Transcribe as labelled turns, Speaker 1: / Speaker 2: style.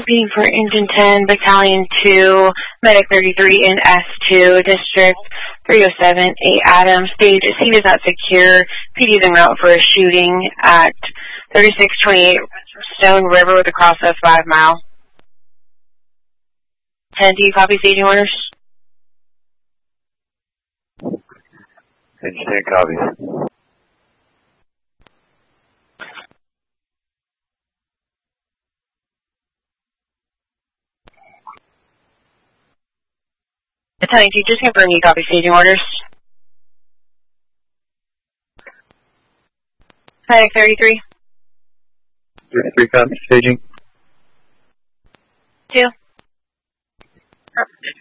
Speaker 1: Repeating for Engine 10, Battalion 2, Medic 33 in S2, District 307, 8 Adams. Stage, scene is not secure. PD is en route for a shooting at 3628 Stone River with a cross of 5 mile. 10, do you copy staging orders?
Speaker 2: Engine 10 copies.
Speaker 1: Battalion 2, just confirm you copy staging orders. Medic 33.
Speaker 2: 33 copies, staging.
Speaker 1: 2.